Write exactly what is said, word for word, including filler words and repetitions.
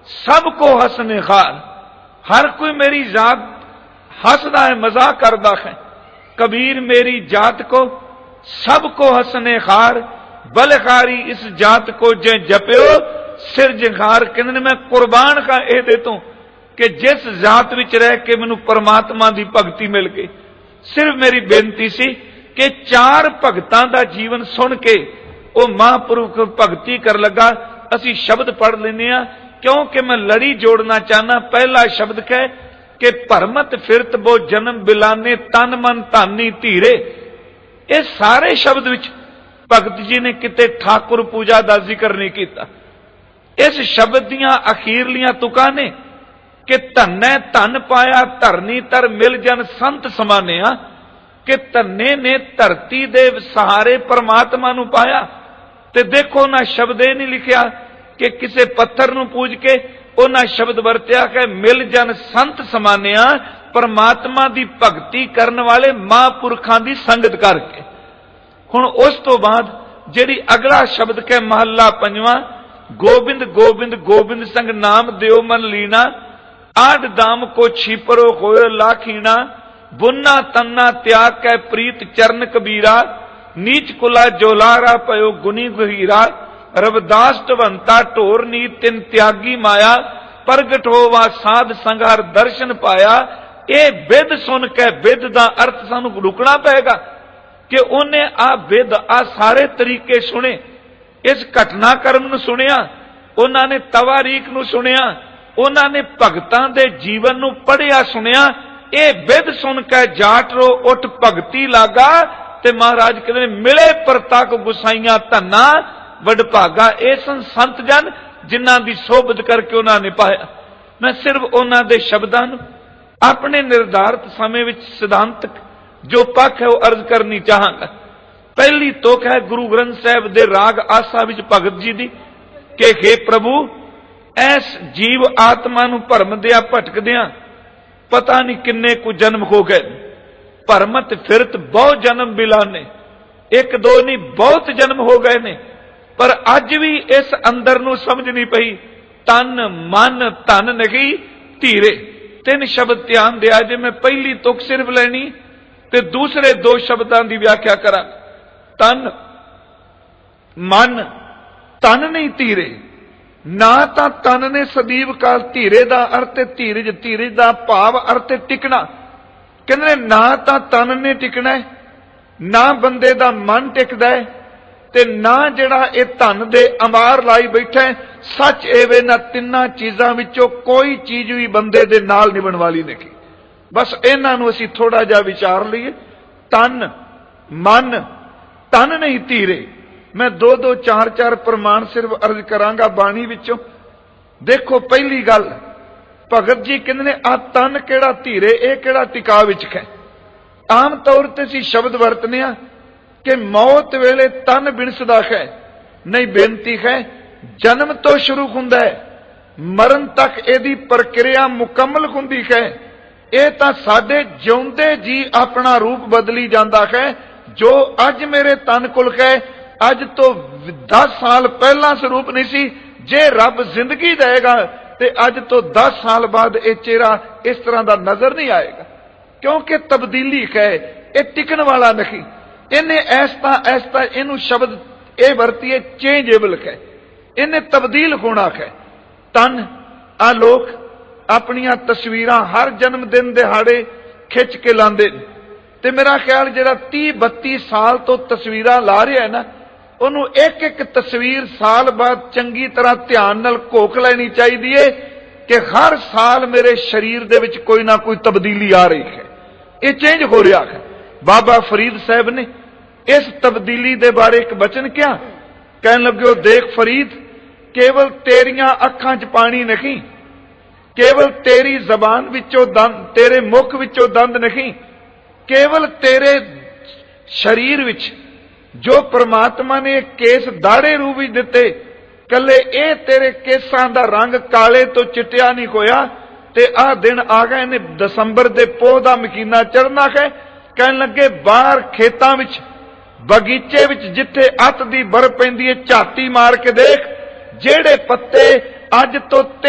सबको हसने खार, हर कोई मेरी जात हसदा है, मजाक करदा है। कबीर मेरी जात को सबको हसने खार, बलखारी इस जात को जे जप्यो सिर जखार। कहते मैं कुर्बान का यह दे तू कि जिस जात विच रह के मैनू परमात्मा की भगती मिल गई। सिर्फ मेरी बेनती सी कि चार भगतां दा जीवन सुन के वो महापुरुख भगती कर लगा। असी शब्द पढ़ लेने आ क्योंकि मैं लड़ी जोड़ना चाहना। पहला शब्द कह कि भरमत फिरत बो जन्म बिलाने, तन मन धानी धीरे। ये सारे शब्द विच भगत जी ने किते ठाकुर पूजा का जिक्र नहीं किया। इस शब्द दियां अखीरलियां तुकां ने कि धन्नै धन पाया धरनी तर मिल जन संत समानिया, कि धन्ने ने धरती दे सहारे परमात्मा नू पाया। ते देखो ना शब्द ये नहीं लिखिया कि किसे पत्थर नू पूज के, उन्हां शब्द वरत्या कि मिल जन संत समानिया, परमात्मा की भगती करने वाले महापुरखां की संगत करके। हुण उस तो बाद जिहड़ी अगला शब्द के महला पंजवां, गोबिंद गोबिंद गोबिंद संग नाम देव मन लीना, आठ दाम को छीपरो होए लाखीना, बुन्ना तन्ना त्याग कै प्रीत चरण कबीरा, नीच कुला जोलारा पयो गुनी गहीरा, रविदास ढवंता ढोर नी तिन त्यागी माया, प्रगट होवा साध संघार दर्शन पाया। ये बिद सुन के बिद दा अर्थ सानू रुकना पेगा कि उन्हें आ बिद आ सारे तरीके सुने। इस घटनाक्रम नू सुनिया, उन्होंने तवारीख नू सुनिया, उन्होंने भगतां दे जीवन नू पढ़िया सुनिया। ये बिद सुन के जाटरो उठ भगती लागा। ते महाराज कहते मिले परतक गुसाइया धना वडभागा। ये सन संत जन जिन्हां दी सोबत करके उन्होंने पाया। मैं सिर्फ उन्हां दे शब्दां नू अपने निर्धारित समय विच सिद्धांतक जो पक्ष है वह अर्ज करनी चाहांगा। पहली तुक है गुरु ग्रंथ साहिब दे राग आसा विच भगत जी दी कि हे प्रभु, ऐस जीव आत्मा नू भरम दिया भटकदिया पता नहीं किन्ने कु जन्म हो गए। भरमत फिरत बहुत जन्म बिलाने, एक दो नहीं बहुत जन्म हो गए ने, पर अज भी इस अंदर नू समझ नहीं पई। तन मन धन नहीं धीरे। तीन शब्द ध्यान दिया जे। मैं पहली तुक सिर्फ लेनी ते दूसरे दो शब्दां की व्याख्या करा। तन मन तन नहीं धीरे, ना तो तन ने सदीव काल धीरे का अर्थ धीरज, धीरज का भाव अर्थ टिकना। कहते ना तो तन ने टिकना है, ना बंदे का मन टिकता है, ते ना जिहड़ा ये धन दे अमार लाई बैठा है। सच एवे ना तिन्ना चीजां विचों कोई चीज भी बंदे दे नाल निभण वाली नहीं। बस इन्हां नूं असीं थोड़ा जिहा विचार लईए। तन मन तन नहीं धीरे। मैं दो दो चार चार प्रमाण सिर्फ अर्ज करांगा बाणी विचों। देखो पहली गल, भगत जी कहंदे ने आ तन किहड़ा धीरे, ये किहड़ा टिका विच है। आम तौर ते असीं शब्द वरतने आ कि मौत वेले तन बिनसदा है। नहीं, बेनती है जन्म तो शुरू हुंदा है, मरण तक इहदी प्रक्रिया मुकम्मल हुंदी है। ये तां साडे जिउंदे जी अपना रूप बदली जांदा है। जो अज मेरे तन कोल है, अज तो दस साल पहला स्वरूप नहीं सी। जे रब जिंदगी देगा ते अज तो दस साल बाद यह चेहरा इस तरह का नजर नहीं आएगा, क्योंकि तब्दीली है, यह टिकन वाला नहीं। इन्हें ऐसा ऐसा इनू शब्द ये वरतीए चेंजेबल है, इन्हें तब्दील होना है। तन आ लोग अपनिया तस्वीर हर जन्मदिन दिहाड़े खिंच के लाते, ते मेरा ख्याल जरा तीह बत्ती साल तो तस्वीर ला रहा है ना, उन्होंने एक एक तस्वीर साल बाद चंगी तरह ध्यान नाल घोख लेनी चाहिए कि हर साल मेरे शरीर दे विच कोई ना कोई तब्दीली आ रही है, ये चेंज हो रहा है। बाबा फरीद साहब ने इस तब्दीली दे बारे एक वचन क्या कहन लगे, देख फरीद, केवल तेरिया अखां च पानी नहीं, केवल तेरी जबान विचों दंद, तेरे मुख विचों दंद नहीं, केवल तेरे शरीर विच जो परमात्मा ने केस दाड़े रूप विच दिते, कले ए तेरे केसां दा रंग काले तो चिट्टिया नहीं होया। ते आ दिन आ गए ने दसंबर दे पोह दा महीना चढ़ना है। कहन लगे बाहर खेतां विच बगीचे विच जिथे अत दी बर्फ पैंदी है, झाती मार के देख, जेड़े पत्ते अज तो